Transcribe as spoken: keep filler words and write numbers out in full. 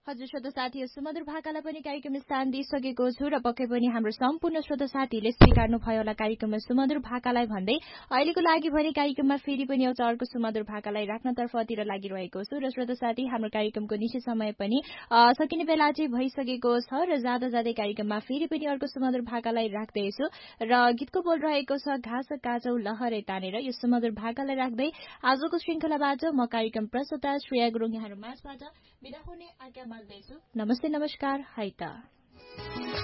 हजुर श्रोता साथी सुमधुर भाकालाई पनि कार्यक्रम स्थान दिइसकेको छु र पक्कै पनि हाम्रो सम्पूर्ण श्रोता साथीहरूले स्वीकार्नु भयो होला कार्यक्रममा सुमधुर भाकालाई भन्दै अहिलेको लागि भने कार्यक्रममा फेरि पनि एउटा अर्को सुमधुर भाकालाई राख्नतर्फतिर लागिरहेको छु र श्रोता साथी हाम्रो कार्यक्रमको निश्चित समय पनि सकिने बेला चाहिँ भइसकेको छ र जाँदा जाँदै कार्यक्रममा फेरि पनि अर्को सुमधुर भाकालाई राख्दैछु र गीतको बोल रहेको छ घाँस काचौ लहरै तानेर यो सुमधुर भाकालाई राख्दै आजको श्रृङ्खलाबाट म कार्यक्रम प्रस्तुता श्रेया गुरुङ यहाँहरू माझबाट बिदा हुने आज्ञा माग्दैछु। नमस्ते नमस्कार है त।